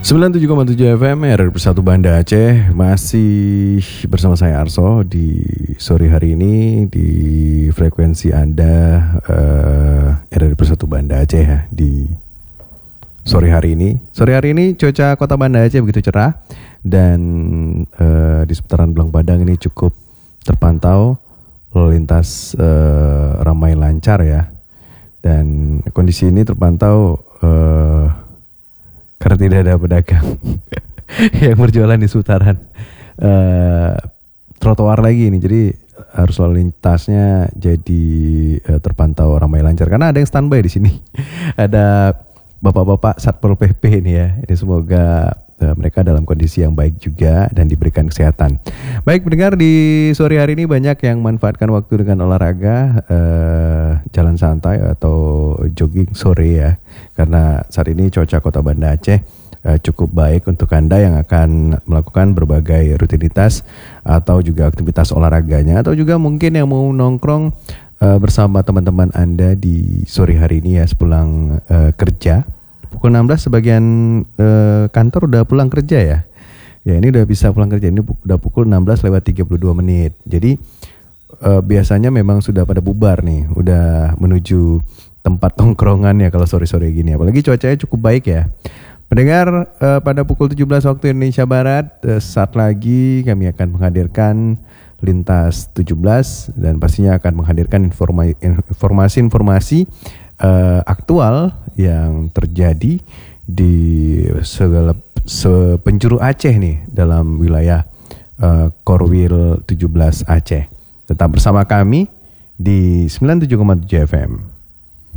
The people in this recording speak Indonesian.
97,7 FM RRI Persatu Banda Aceh. Masih bersama saya Arso di sore hari ini di frekuensi Anda RRI Persatu Banda Aceh ya, di sore hari ini. Sore hari ini cuaca kota Banda Aceh begitu cerah dan di seputaran Belang Padang ini cukup terpantau lalu lintas ramai lancar ya. Dan kondisi ini terpantau karena tidak ada pedagang yang berjualan di seputaran trotoar lagi ini, jadi harus lalu lintasnya jadi terpantau ramai lancar karena ada yang standby di sini. Ada bapak-bapak Satpol PP ini ya. Ini semoga mereka dalam kondisi yang baik juga dan diberikan kesehatan. Baik pendengar, di sore hari ini banyak yang manfaatkan waktu dengan olahraga, jalan santai atau jogging sore ya. Karena saat ini cuaca kota Banda Aceh cukup baik untuk Anda yang akan melakukan berbagai rutinitas atau juga aktivitas olahraganya, atau juga mungkin yang mau nongkrong bersama teman-teman Anda di sore hari ini ya sepulang kerja. Pukul 16 sebagian kantor udah pulang kerja ya. Ya ini udah bisa pulang kerja, ini udah pukul 16:32. Jadi biasanya memang sudah pada bubar nih, udah menuju tempat tongkrongan ya kalau sore-sore gini. Apalagi cuacanya cukup baik ya. Pendengar, pada pukul 17 waktu Indonesia Barat, saat lagi kami akan menghadirkan Lintas 17 dan pastinya akan menghadirkan informasi-informasi aktual yang terjadi di sepenjuru Aceh nih dalam wilayah Korwil 17 Aceh. Tetap bersama kami di 97,7 FM.